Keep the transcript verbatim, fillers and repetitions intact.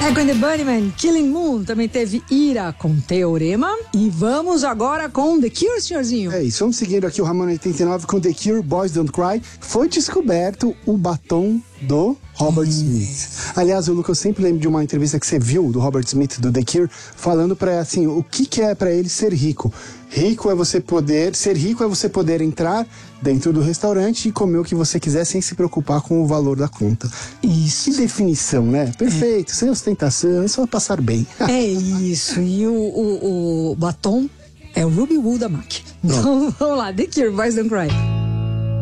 Echo and the Bunnymen, Killing Moon, também teve Ira com Teorema. E vamos agora com The Cure, senhorzinho. É isso, vamos seguindo aqui o Ramon oitenta e nove com The Cure, Boys Don't Cry. Foi descoberto o batom do Robert Smith. Aliás, o Luca, eu sempre lembro de uma entrevista que você viu do Robert Smith, do The Cure, falando pra, assim, o que que é pra ele ser rico. Rico é você poder, ser rico é você poder entrar dentro do restaurante e comer o que você quiser sem se preocupar com o valor da conta. Isso. Que definição, né? Perfeito, é. Sem ostentação, é só passar bem. É isso, e o, o, o batom é o Ruby Woo da M A C. Então vamos lá, The Cure, Boys Don't Cry.